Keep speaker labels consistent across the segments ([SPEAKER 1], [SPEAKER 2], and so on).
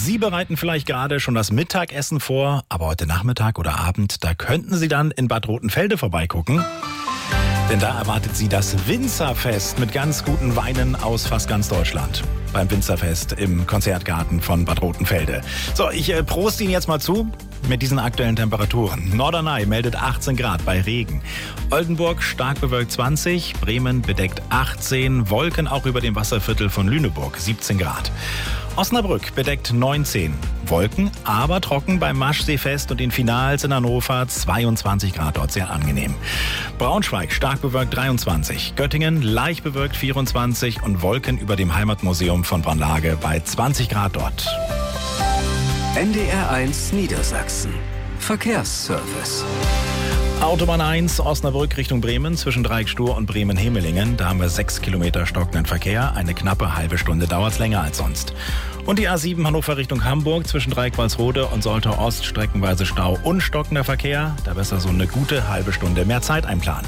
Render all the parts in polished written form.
[SPEAKER 1] Sie bereiten vielleicht gerade schon das Mittagessen vor, aber heute Nachmittag oder Abend, da könnten Sie dann in Bad Rotenfelde vorbeigucken. Denn da erwartet Sie das Winzerfest mit ganz guten Weinen aus fast ganz Deutschland. Beim Winzerfest im Konzertgarten von Bad Rotenfelde. So, ich proste Ihnen jetzt mal zu mit diesen aktuellen Temperaturen. Norderney meldet 18 Grad bei Regen. Oldenburg stark bewölkt 20, Bremen bedeckt 18, Wolken auch über dem Wasserviertel von Lüneburg 17 Grad. Osnabrück bedeckt 19, Wolken, aber trocken beim Maschseefest und den Finals in Hannover 22 Grad, dort sehr angenehm. Braunschweig stark bewölkt 23, Göttingen leicht bewölkt 24 und Wolken über dem Heimatmuseum von Braunlage bei 20 Grad dort.
[SPEAKER 2] NDR 1 Niedersachsen. Verkehrsservice.
[SPEAKER 1] Autobahn 1, Osnabrück Richtung Bremen, zwischen Dreieckstuhr und Bremen-Hemelingen. Da haben wir 6 Kilometer stockenden Verkehr. Eine knappe halbe Stunde dauert es länger als sonst. Und die A7 Hannover Richtung Hamburg, zwischen Dreieck-Walsrode und Soltau Ost streckenweise Stau und stockender Verkehr. Da besser so eine gute halbe Stunde mehr Zeit einplanen.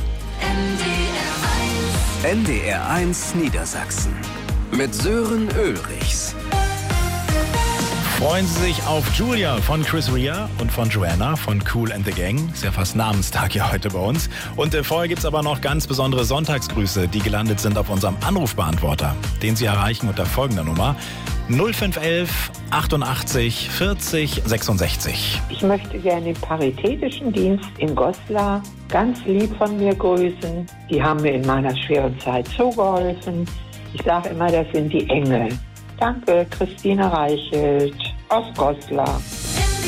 [SPEAKER 2] NDR 1 Niedersachsen. Mit Sören Ulrichs.
[SPEAKER 1] Freuen Sie sich auf Julia von Chris Rea und von Joanna von Kool and the Gang. Ist ja fast Namenstag hier heute bei uns. Und vorher gibt's aber noch ganz besondere Sonntagsgrüße, die gelandet sind auf unserem Anrufbeantworter, den Sie erreichen unter folgender Nummer 0511 88 40 66.
[SPEAKER 3] Ich möchte gerne den Paritätischen Dienst in Goslar ganz lieb von mir grüßen. Die haben mir in meiner schweren Zeit so geholfen. Ich sage immer, das sind die Engel. Danke, Christine Reichelt aus Goslar.